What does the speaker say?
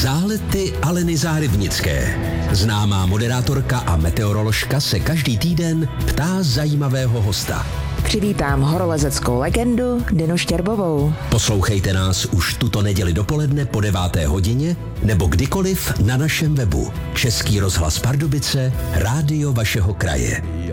Zálety Aleny Zárybnické. Známá moderátorka a meteoroložka se každý týden ptá zajímavého hosta. Přivítám horolezeckou legendu Dinu Štěrbovou. Poslouchejte nás už tuto neděli dopoledne po 9. hodině nebo kdykoliv na našem webu. Český rozhlas Pardubice, rádio vašeho kraje.